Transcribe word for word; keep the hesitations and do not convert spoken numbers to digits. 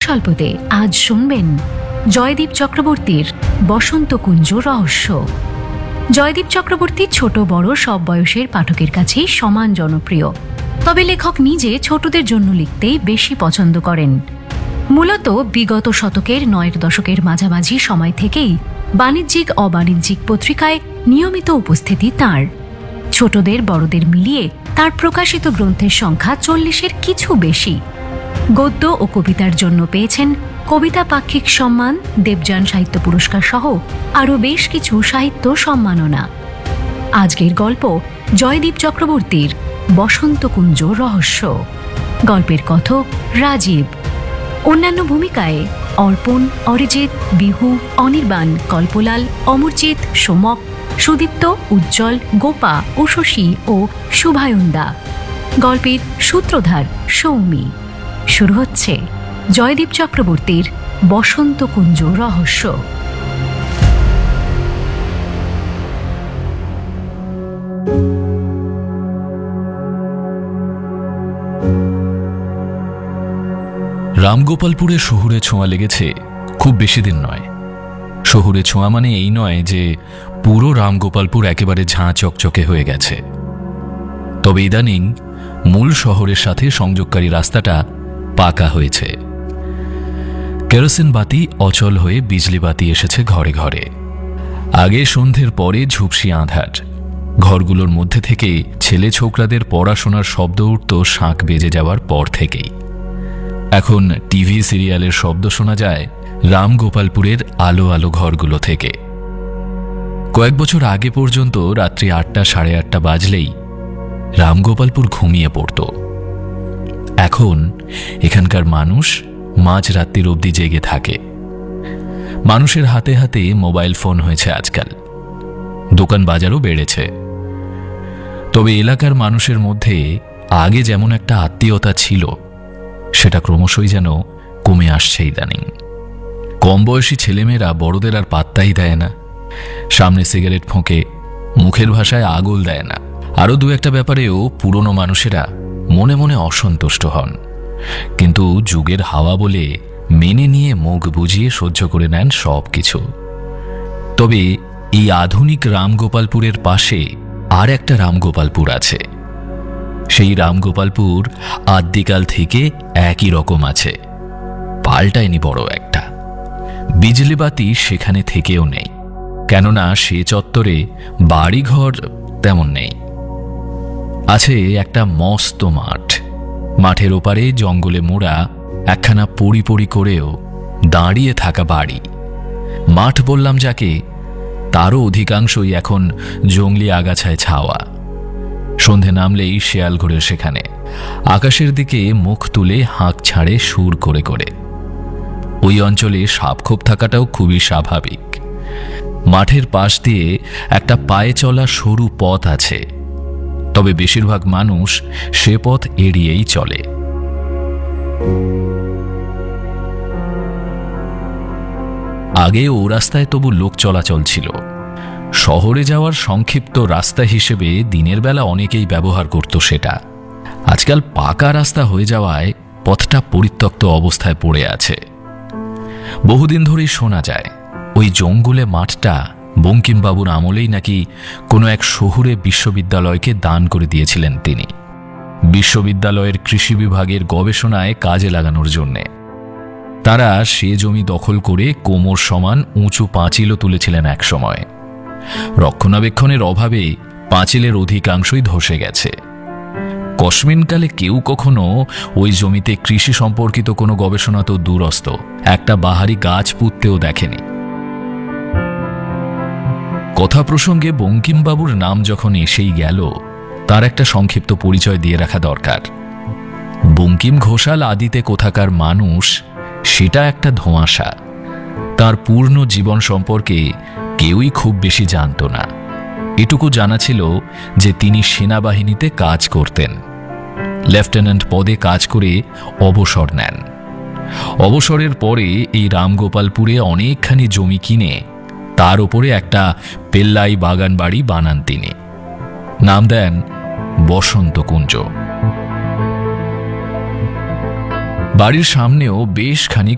গল্পস্বল্পতে আজ শুনবেন জয়দীপ চক্রবর্তীর বসন্তকুঞ্জ রহস্য। জয়দীপ চক্রবর্তী ছোট বড় সব বয়সের পাঠকের কাছেই সমান জনপ্রিয়, তবে লেখক নিজে ছোটদের জন্য লিখতেই বেশি পছন্দ করেন। মূলত বিগত শতকের নয়ের দশকের মাঝামাঝি সময় থেকেই বাণিজ্যিক অবাণিজ্যিক পত্রিকায় নিয়মিত উপস্থিতি তাঁর। ছোটদের বড়দের মিলিয়ে তার প্রকাশিত গ্রন্থের সংখ্যা চল্লিশের কিছু বেশি। গদ্য ও কবিতার জন্য পেয়েছেন কবিতা পাক্ষিক সম্মান, দেবযান সাহিত্য পুরস্কার সহ আরও বেশ কিছু সাহিত্য সম্মাননা। আজকের গল্প জয়দীপ চক্রবর্তীর বসন্তকুঞ্জ রহস্য। গল্পের কথক রাজীব। অন্যান্য ভূমিকায় অর্পণ, অরিজিৎ, বিহু, অনির্বাণ, কল্পলাল, অমরজিৎ, সোমক, সুদীপ্ত, উজ্জ্বল, গোপা, উষসী ও শুভায়ন্দা। গল্পের সূত্রধার সৌমি। শুরু হচ্ছে জয়দীপ চক্রবর্তীর বসন্তকুঞ্জ রহস্য। রামগোপালপুরে শহুরে ছোঁয়া লেগেছে খুব বেশি দিন নয়। শহুরে ছোঁয়া মানে এই নয় যে পুরো রামগোপালপুর একেবারে ঝাঁ চকচকে হয়ে গেছে। তবে ইদানিং মূল শহরের সাথে সংযোগকারী রাস্তাটা পাকা হয়েছে। কেরোসিন বাতি অচল হয়ে বিজলি বাতি এসেছে ঘরে ঘরে। আগে সন্ধ্যের পরে ঝুপসি আঁধার, ঘরগুলোর মধ্যে থেকে ছেলে ছোকরাদের পড়াশোনার শব্দ উঠত শাঁখ বেজে যাওয়ার পর থেকেই। এখন টিভি সিরিয়ালের শব্দ শোনা যায় রামগোপালপুরের আলো আলো ঘরগুলো থেকে। কয়েক বছর আগে পর্যন্ত রাত্রি আটটা সাড়ে আটটা বাজলেই রামগোপালপুর ঘুমিয়ে পড়ত। এখন এখানকার মানুষ মাঝরাত্রির অবধি জেগে থাকে। মানুষের হাতে হাতে মোবাইল ফোন হয়েছে আজকাল, দোকান বাজারও বেড়েছে। তবে এলাকার মানুষের মধ্যে আগে যেমন একটা আত্মীয়তা ছিল, সেটা ক্রমশই যেন কমে আসছে ইদানিং। কম বয়সী ছেলেমেয়েরা বড়দের আর পাত্তাই দেয় না, সামনে সিগারেট ফোঁকে, মুখের ভাষায় আগুল দেয় না। আরও দু একটা ব্যাপারেও পুরনো মানুষেরা মনে মনে অসন্তুষ্ট হন, কিন্তু যুগের হাওয়া বলে মেনে নিয়ে মুখ বুজিয়ে সহ্য করে নেন সব কিছু। তবে এই আধুনিক রামগোপালপুরের পাশে আর একটা রামগোপালপুর আছে। সেই রামগোপালপুর আদ্যিকাল থেকে একই রকম আছে, পাল্টায়নি বড় একটা। বিজলিবাতি সেখানে থেকেও নেই, কেননা সে চত্বরে বাড়িঘর তেমন নেই। আছে একটা মস্ত মাঠ, মাঠের ওপারে জঙ্গলে মোড়া একখানা পড়ি পড়ি করেও দাঁড়িয়ে থাকা বাড়ি। মাঠ বললাম যাকে, তারও অধিকাংশই এখন জঙ্গলি আগাছায় ছাওয়া। সন্ধে নামলেই শেয়াল ঘুরে সেখানে, আকাশের দিকে মুখ তুলে হাঁক ছাড়ে সুর করে করে। ওই অঞ্চলে সাপখোপ থাকাটাও খুবই স্বাভাবিক। মাঠের পাশ দিয়ে একটা পায়ে চলা সরু পথ আছে, তবে বেশিরভাগ মানুষ সে পথ এড়িয়েই চলে। আগে ও রাস্তায় তবু লোক চলাচল ছিল। শহরে যাওয়ার সংক্ষিপ্ত রাস্তা হিসেবে দিনের বেলা অনেকেই ব্যবহার করত সেটা। আজকাল পাকা রাস্তা হয়ে যাওয়ায় পথটা পরিত্যক্ত অবস্থায় পড়ে আছে। বহুদিন ধরেই শোনা যায় ওই জঙ্গলে মাঠটা বঙ্কিমবাবুর আমলেই নাকি কোনো এক শহুরে বিশ্ববিদ্যালয়কে দান করে দিয়েছিলেন তিনি, বিশ্ববিদ্যালয়ের কৃষি বিভাগের গবেষণায় কাজে লাগানোর জন্যে। তারা সে জমি দখল করে কোমর সমান উঁচু পাঁচিলও তুলেছিলেন এক সময়। রক্ষণাবেক্ষণের অভাবে পাঁচিলের অধিকাংশই ধসে গেছে। কসমিনকালে কেউ কখনো ওই জমিতে কৃষি সম্পর্কিত কোনো গবেষণা তো দূরস্থ, একটা বাহারি গাছ পুঁততেও দেখেনি। কথা প্রসঙ্গে বঙ্কিমবাবুর নাম যখন এসেই গেল, তার একটা সংক্ষিপ্ত পরিচয় দিয়ে রাখা দরকার। বঙ্কিম ঘোষাল আদিতে কোথাকার মানুষ সেটা একটা ধোঁয়াশা। তার পূর্ণ জীবন সম্পর্কে কেউই খুব বেশি জানত না। এটুকু জানা ছিল যে তিনি সেনাবাহিনীতে কাজ করতেন। লেফটেন্যান্ট পদে কাজ করে অবসর নেন। অবসরের পরে এই রামগোপালপুরে অনেকখানি জমি কিনে তার উপরে একটা পেল্লাই বাগান বাড়ি বানান তিনি। নাম দেন বসন্তকুঞ্জ। বাড়ির সামনেও বেশ খানিক